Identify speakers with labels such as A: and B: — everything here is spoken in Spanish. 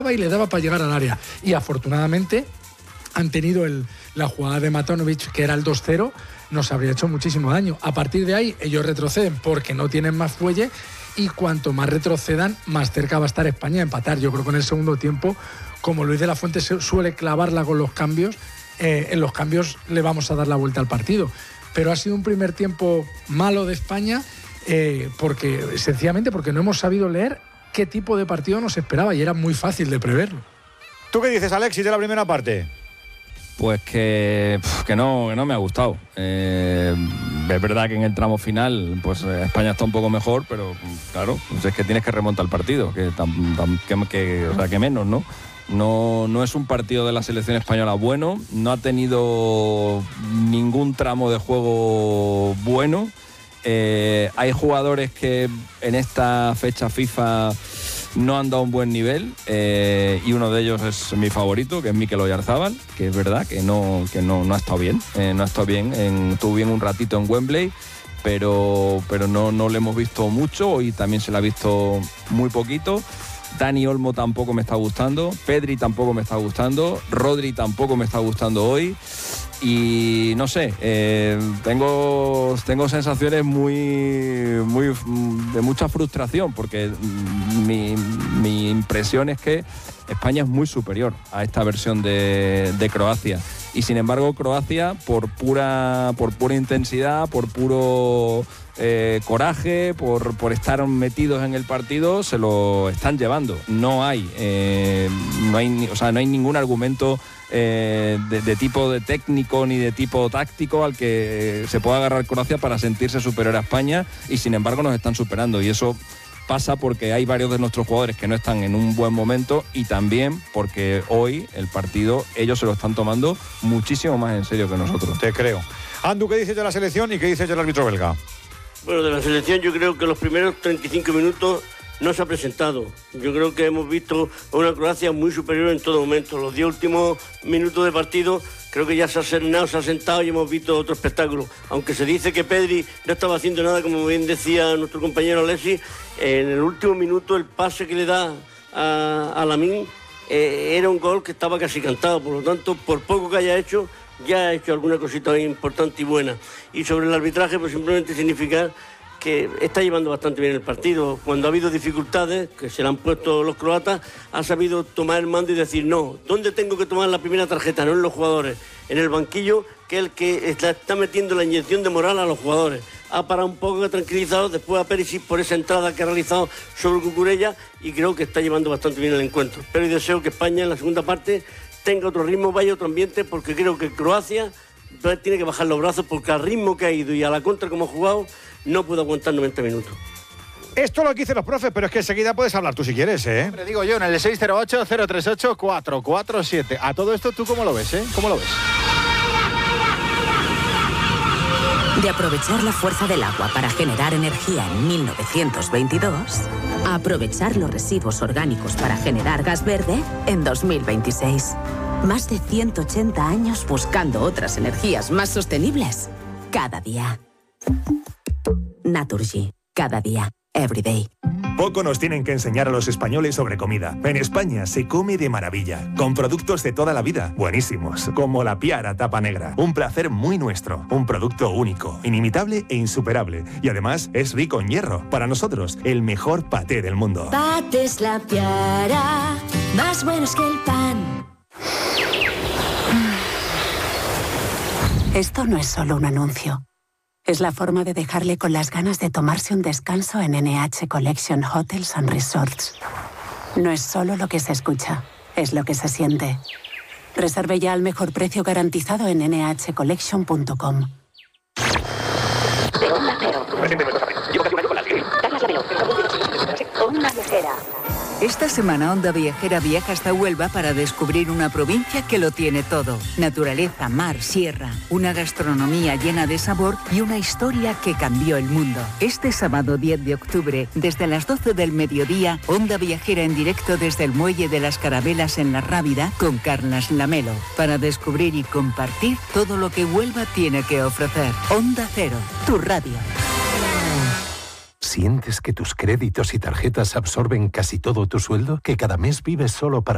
A: y le daba para llegar al área. Y afortunadamente han tenido la jugada de Matanovic, que era el 2-0, nos habría hecho muchísimo daño. A partir de ahí ellos retroceden porque no tienen más fuelle, y cuanto más retrocedan, más cerca va a estar España de empatar. Yo creo que en el segundo tiempo, como Luis de la Fuente suele clavarla con los cambios, en los cambios le vamos a dar la vuelta al partido. Pero ha sido un primer tiempo malo de España, sencillamente porque no hemos sabido leer qué tipo de partido nos esperaba, y era muy fácil de preverlo.
B: ¿Tú qué dices, Alexis, de la primera parte?
C: Pues que no me ha gustado. Es verdad que en el tramo final pues España está un poco mejor, pero claro, pues es que tienes que remontar el partido, que menos, ¿no? No es un partido de la selección española bueno, no ha tenido ningún tramo de juego bueno. Hay jugadores que en esta fecha FIFA no han dado un buen nivel, y uno de ellos es mi favorito, que es Mikel Oyarzabal, que es verdad que no ha estado bien. Estuvo bien un ratito en Wembley, pero no le hemos visto mucho. Hoy también se le ha visto muy poquito. Dani Olmo tampoco me está gustando, Pedri tampoco me está gustando, Rodri tampoco me está gustando hoy. Y no sé, tengo sensaciones de mucha frustración, porque mi impresión es que España es muy superior a esta versión de Croacia. Y sin embargo, Croacia, por pura intensidad, por puro coraje, por estar metidos en el partido, se lo están llevando. No hay ningún argumento de tipo de técnico ni de tipo táctico al que se pueda agarrar Croacia para sentirse superior a España, y sin embargo nos están superando, y eso pasa porque hay varios de nuestros jugadores que no están en un buen momento, y también porque hoy el partido ellos se lo están tomando muchísimo más en serio que nosotros.
B: Te creo. Andu, ¿qué dices de la selección y qué dices del árbitro belga?
D: Bueno, de la selección yo creo que los primeros 35 minutos no se ha presentado. Yo creo que hemos visto una Croacia muy superior en todo momento. Los 10 últimos minutos de partido creo que ya se ha serenado, se ha sentado y hemos visto otro espectáculo. Aunque se dice que Pedri no estaba haciendo nada, como bien decía nuestro compañero Alexis, en el último minuto el pase que le da a Lamine era un gol que estaba casi cantado. Por lo tanto, por poco que haya hecho, ya ha hecho alguna cosita importante y buena. Y sobre el arbitraje, pues simplemente significar que está llevando bastante bien el partido. Cuando ha habido dificultades, que se le han puesto los croatas, ha sabido tomar el mando y decir, no, ¿dónde tengo que tomar la primera tarjeta? No en los jugadores, en el banquillo, que es el que está metiendo la inyección de moral a los jugadores. Ha parado un poco, tranquilizado, después a Perisic por esa entrada que ha realizado sobre Cucurella, y creo que está llevando bastante bien el encuentro. Pero deseo que España en la segunda parte tenga otro ritmo, vaya otro ambiente, porque creo que Croacia tiene que bajar los brazos, porque al ritmo que ha ido y a la contra como ha jugado, no puedo aguantar 90 minutos.
B: Esto es lo que dicen los profes, pero es que enseguida puedes hablar tú si quieres, ¿eh?
E: Pero digo yo, en el 608-038-447. A todo esto, ¿tú cómo lo ves, eh? ¿Cómo lo ves?
F: De aprovechar la fuerza del agua para generar energía en 1922, a aprovechar los residuos orgánicos para generar gas verde en 2026. Más de 180 años buscando otras energías más sostenibles cada día. Naturgy. Cada día. Every day.
G: Poco nos tienen que enseñar a los españoles sobre comida. En España se come de maravilla, con productos de toda la vida, buenísimos, como la Piara tapa negra. Un placer muy nuestro, un producto único, inimitable e insuperable. Y además es rico en hierro. Para nosotros, el mejor paté del mundo.
H: Patés La Piara, más buenos que el pan.
I: Esto no es solo un anuncio. Es la forma de dejarle con las ganas de tomarse un descanso en NH Collection Hotels and Resorts. No es solo lo que se escucha, es lo que se siente. Reserve ya al mejor precio garantizado en nhcollection.com.
H: Onda Viajera.
J: Esta semana Onda Viajera viaja hasta Huelva para descubrir una provincia que lo tiene todo. Naturaleza, mar, sierra, una gastronomía llena de sabor y una historia que cambió el mundo. Este sábado 10 de octubre, desde las 12 del mediodía, Onda Viajera en directo desde el Muelle de las Carabelas en La Rábida con Carlas Lamelo, para descubrir y compartir todo lo que Huelva tiene que ofrecer. Onda Cero, tu radio.
K: ¿Sientes que tus créditos y tarjetas absorben casi todo tu sueldo? ¿Que cada mes vives solo para